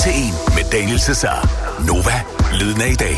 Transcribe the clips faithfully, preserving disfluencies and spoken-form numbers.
til en med Daniel Cesar. Nova, lyden af i dag.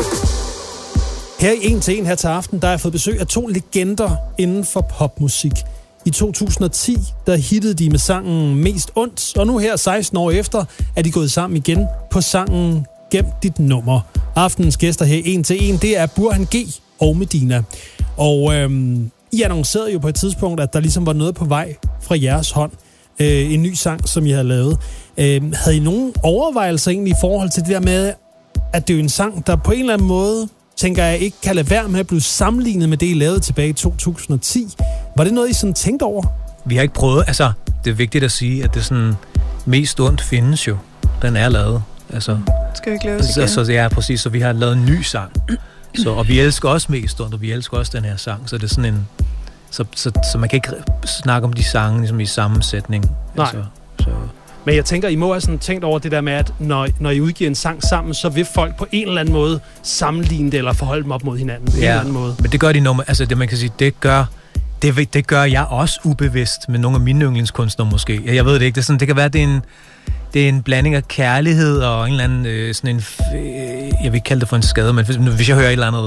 Her i en til en her til aften, der har jeg fået besøg af to legender inden for popmusik. I to tusind og ti, der hittede de med sangen Mest Ondt, og nu her seksten år efter, er de gået sammen igen på sangen Gem dit nummer. Aftenens gæster her i en til en, det er Burhan G og Medina. Og øhm, I annoncerede jo på et tidspunkt, at der ligesom var noget på vej fra jeres hånd. Øh, en ny sang, som I havde lavet. Øh, havde I nogen overvejelser egentlig i forhold til det der med, at det er jo en sang, der på en eller anden måde, tænker jeg, ikke kan lade være med at blive sammenlignet med det, I lavede tilbage i to tusind og ti. Var det noget, I sådan tænkte over? Vi har ikke prøvet, altså, det er vigtigt at sige, at det sådan, Mest Ondt findes jo. Den er lavet. Altså, skal vi ikke lave det igen? Så det er præcis, så vi har lavet en ny sang. Så, og vi elsker også Mest Ondt, og vi elsker også den her sang. Så det er sådan en, så, så, så man kan ikke snakke om de sange ligesom i sammensætning. Nej. Altså, så. Men jeg tænker, I må have sådan tænkt over det der med, at når, når I udgiver en sang sammen, så vil folk på en eller anden måde sammenligne det, eller forholde dem op mod hinanden på ja, en eller anden måde. Men det gør de nummer, altså det man kan sige, det gør, det, det gør jeg også ubevidst med nogle af mine yndlingskunstnere måske. Jeg ved det ikke, det, er sådan, det kan være, det er en, det er en blanding af kærlighed og en eller anden, øh, sådan en, øh, jeg vil ikke kalde det for en skade, men hvis, hvis jeg hører et eller andet,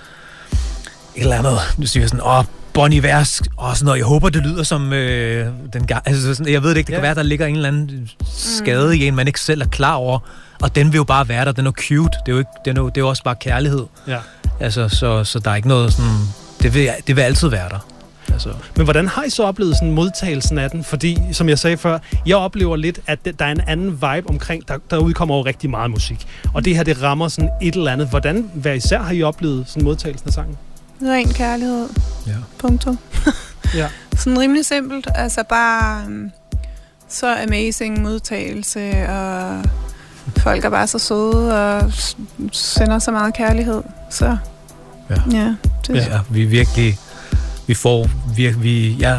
et eller andet, nu siger jeg sådan, åh, Bon Iver og sådan noget. Jeg håber, det lyder som øh, den gang. Altså, sådan, jeg ved det ikke, det ja. kan være, der ligger en eller anden skade mm. i en, man ikke selv er klar over. Og den vil jo bare være der. Den er cute. Det er jo, ikke, det er jo, det er jo også bare kærlighed. Ja. Altså, så, så der er ikke noget sådan... Det vil, det vil altid være der. Altså. Men hvordan har I så oplevet sådan modtagelsen af den? Fordi, som jeg sagde før, jeg oplever lidt, at der er en anden vibe omkring, der, der udkommer jo rigtig meget musik. Og det her, det rammer sådan et eller andet. Hvordan, hvad især har I oplevet sådan modtagelsen af sangen? Ren kærlighed. Ja. Punktum. Ja. Sådan rimelig simpelt. Altså bare um, så amazing modtagelse, og folk er bare så søde og sender så meget kærlighed. Så ja, ja, det ja vi virkelig, vi får virkelig, ja,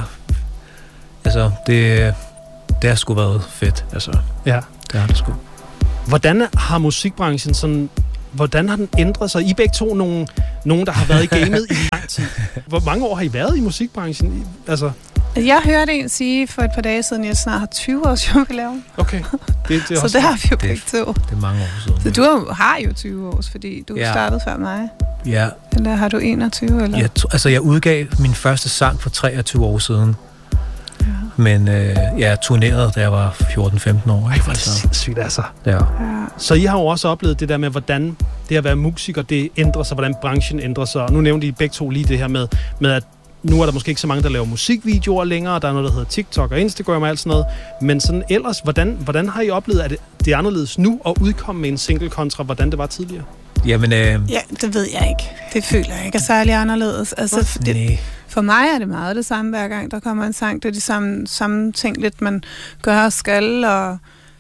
altså det, det har sgu været fedt. Altså, ja, det har det sgu. Hvordan har musikbranchen sådan, hvordan har den ændret sig? I er begge to nogen, nogen, der har været i gamet i lang tid. Hvor mange år har I været i musikbranchen? Altså... Jeg hørte en sige for et par dage siden, at jeg snart har tyve års jubilæum. Okay. Det, det er så det har vi jo begge to. Det er mange år siden. Så du har jo tyve års, fordi du ja. startede før mig. Ja. Eller har du enogtyve? Eller? Jeg, altså, jeg udgav min første sang for treogtyve år siden. Ja. Men øh, jeg turnerede, da jeg var fjorten femten år. Ej, hvor er det sindssygt, altså. Ja. Ja. Så I har jo også oplevet det der med, hvordan det at være musiker, det ændrer sig, hvordan branchen ændrer sig. Og nu nævnte I begge to lige det her med, med at nu er der måske ikke så mange, der laver musikvideoer længere. Der er noget, der hedder TikTok og Instagram og alt sådan noget. Men sådan ellers, hvordan, hvordan har I oplevet, at det, det er anderledes nu at udkomme med en single kontra, hvordan det var tidligere? Jamen, øh... ja, det ved jeg ikke. Det føler jeg ikke er særlig anderledes. Altså, det, for mig er det meget det samme, hver gang der kommer en sang. Det er de samme, samme ting, lidt man gør og skal, og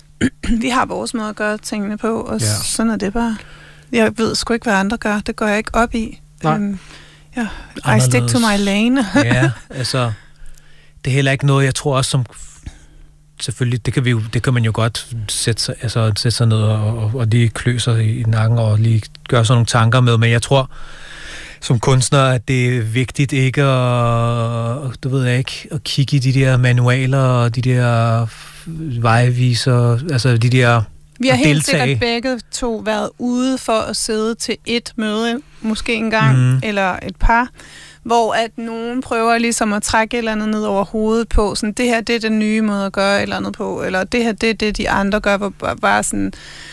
vi har vores måde at gøre tingene på, og ja. sådan er det bare. Jeg ved sgu ikke, hvad andre gør. Det går jeg ikke op i. Nej. Um, ja, I stick to my lane. Ja, altså, det er heller ikke noget, jeg tror også som... Selvfølgelig, det kan, vi jo, det kan man jo godt sætte sig, altså, sætte sig ned og, og, og lige klø sig i nakken og lige gøre sådan nogle tanker med, men jeg tror som kunstner, at det er vigtigt ikke at, du ved jeg ikke, at kigge i de der manualer og de der vejviser, altså de der vi har helt sikkert begge to været ude for at sidde til et møde, måske en gang, mm. eller et par, hvor at nogen prøver ligesom at trække et eller andet ned over hovedet på, sådan, det her, det er den nye måde at gøre et eller andet på, eller det her, det er det, de andre gør, hvor bare sådan,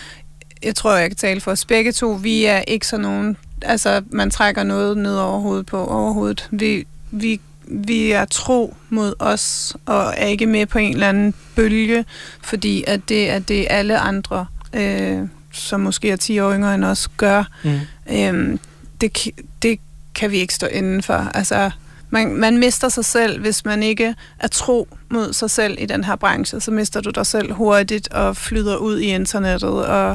jeg tror, jeg kan tale for os begge to, vi er ikke sådan nogen, altså, man trækker noget ned over hovedet på overhovedet. Vi, vi, vi er tro mod os, og er ikke med på en eller anden bølge, fordi at det er det, alle andre, øh, som måske er ti år yngre end os, gør. Mm. Øh, det, det kan vi ikke stå inden for. Altså, man, man mister sig selv, hvis man ikke er tro mod sig selv i den her branche, så mister du dig selv hurtigt og flyder ud i internettet, og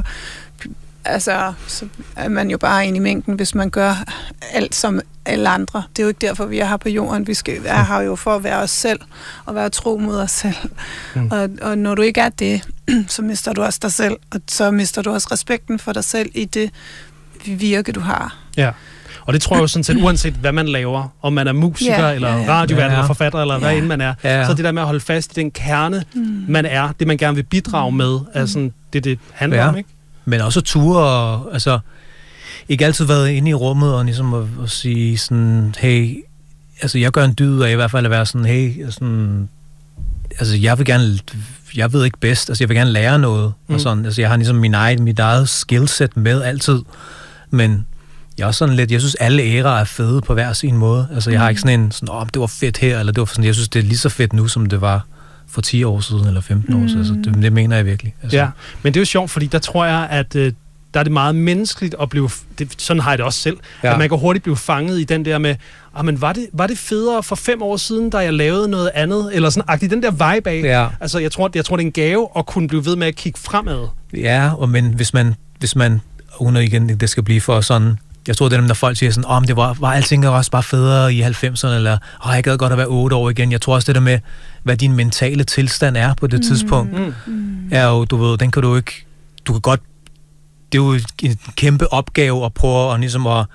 altså, så er man jo bare en i mængden, hvis man gør alt som alle andre. Det er jo ikke derfor, vi er her på jorden. Vi skal, er her jo for at være os selv, og være tro mod os selv. Mm. Og, og når du ikke er det, så mister du også dig selv, og så mister du også respekten for dig selv i det virke, du har. Ja. Og det tror jeg jo sådan set, uanset hvad man laver, om man er musiker, yeah, eller yeah, radiovært, yeah. eller forfatter, eller yeah. hvad end man er, yeah. så det der med at holde fast i den kerne, mm. man er, det man gerne vil bidrage med, er sådan, det det handler yeah. om, ikke? Men også ture, og, altså, ikke altid været inde i rummet, og ligesom at, at sige sådan, hey, altså jeg gør en dyd af i hvert fald at være sådan, hey, sådan, altså jeg vil gerne, jeg ved ikke bedst, altså jeg vil gerne lære noget, mm. og sådan, altså jeg har ligesom min egen, mit eget skillset med altid, men jeg er også sådan lidt, jeg synes alle ærer er fede på hver sin måde, altså jeg har ikke sådan en, sådan, åh, det var fedt her, eller det var sådan, jeg synes det er lige så fedt nu, som det var for ti år siden, eller femten mm. år siden, altså det, det mener jeg virkelig. Altså. Ja, men det er jo sjovt, fordi der tror jeg, at øh, der er det meget menneskeligt at blive, det, sådan har jeg det også selv, ja. At man kan hurtigt blive fanget i den der med, ah, men var det, var det federe for fem år siden, da jeg lavede noget andet, eller sådan agtigt, den der vibe af, ja. Altså jeg tror, jeg tror, det er en gave at kunne blive ved med at kigge fremad. Ja, og men hvis man, hvis man, uden igen, det skal blive for sådan, jeg tror det er dem, når folk siger sådan, åh, oh, det var, var alting også bare federe i halvfemserne, eller åh, oh, jeg gad godt at være otte år igen. Jeg tror også det der med, hvad din mentale tilstand er på det mm. tidspunkt, mm. er jo, du ved, den kan du ikke, du kan godt, det er jo en kæmpe opgave at prøve at ligesom at,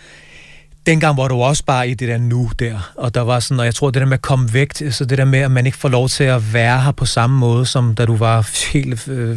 dengang var du også bare i det der nu der, og der var sådan, og jeg tror det der med at komme væk, så det der med, at man ikke får lov til at være her på samme måde, som da du var helt øh,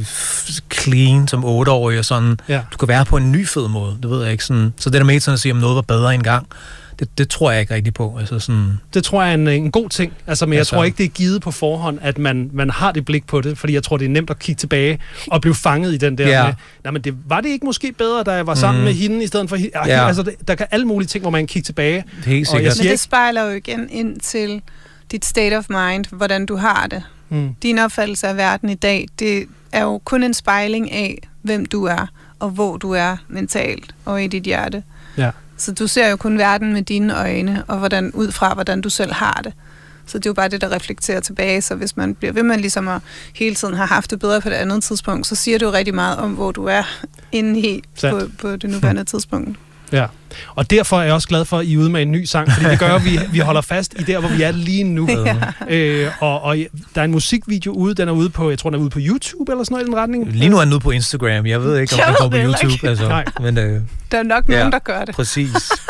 clean som otteårig og sådan, ja. Du kan være på en ny fed måde, det ved jeg ikke sådan, så det der med sådan at sige, om noget var bedre engang, det, det tror jeg ikke rigtig på. Altså sådan. Det tror jeg er en, en god ting, altså, men altså, jeg tror ikke, det er givet på forhånd, at man, man har det blik på det, fordi jeg tror, det er nemt at kigge tilbage og blive fanget i den der ja. Med, nej, men det, var det ikke måske bedre, da jeg var sammen mm. med hende, i stedet for hende? Ja. Altså, det, der kan alle mulige ting, hvor man kan kigge tilbage. Helt sikkert. Men det spejler jo igen ind til dit state of mind, hvordan du har det. Mm. Din opfattelse af verden i dag, det er jo kun en spejling af, hvem du er, og hvor du er mentalt og i dit hjerte. Ja. Så du ser jo kun verden med dine øjne, og hvordan, ud fra, hvordan du selv har det. Så det er jo bare det, der reflekterer tilbage. Så hvis man bliver ved med ligesom at hele tiden have haft det bedre på det andet tidspunkt, så siger det jo rigtig meget om, hvor du er inde i på, på det nuværende tidspunkt. Ja, og derfor er jeg også glad for, at I er ude med en ny sang, fordi det gør, at vi, vi holder fast i der, hvor vi er lige nu. Ja. Øh, og, og der er en musikvideo ude, den er ude på, jeg tror, den er ude på YouTube eller sådan noget i den retning. Lige nu er den ude på Instagram, jeg ved ikke, om den går på YouTube. Altså. Nej. Men, øh, der er nok nogen, ja, der gør det. Præcis.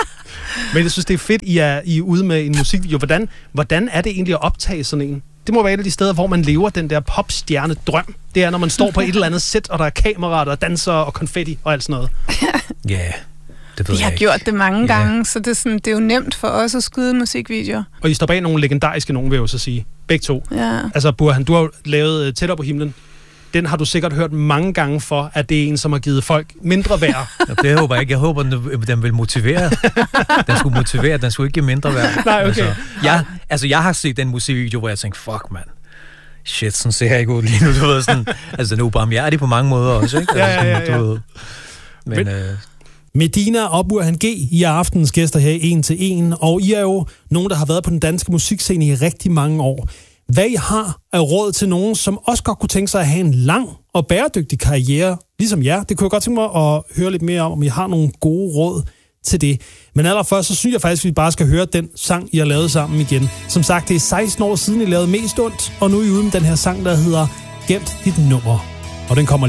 Men jeg synes, det er fedt, I er, I er ude med en musikvideo. Hvordan, hvordan er det egentlig at optage sådan en? Det må være et af de steder, hvor man lever den der popstjerne-drøm. Det er, når man står på et eller andet sæt, og der er kameraer, der danser og konfetti og alt sådan noget. Ja. Yeah. Vi har gjort det mange gange, yeah. så det er, sådan, det er jo nemt for os at skyde musikvideoer. Og I står bag nogle legendariske nogen, vil jeg jo så sige. Begge to. Ja. Altså, Burhan, du har lavet Tættere på himlen. Den har du sikkert hørt mange gange for, at det er en, som har givet folk mindre værd. Ja, det håber jeg ikke. Jeg håber, den, den vil motivere. Den skulle motivere, den skulle ikke give mindre værd. Nej, okay. Altså jeg, altså, jeg har set den musikvideo, hvor jeg tænkte, fuck, mand. Shit, sådan ser jeg ikke ud lige nu. Du ved, sådan, altså, den er ubarmhjertig på mange måder også, ikke? Altså, ja, ja, ja. Du ved. Men... Men øh, Medina og Burhan G, I er aftenens gæster her i En til En, og I er jo nogen, der har været på den danske musikscene i rigtig mange år. Hvad I har af råd til nogen, som også godt kunne tænke sig at have en lang og bæredygtig karriere, ligesom jer, det kunne jeg godt tænke mig at høre lidt mere om, om I har nogle gode råd til det. Men allerførst, så synes jeg faktisk, at vi bare skal høre den sang, I har lavet sammen igen. Som sagt, det er seksten år siden, I lavede Mest Ondt, og nu er I ude med den her sang, der hedder Gemt dit nummer. Og den kommer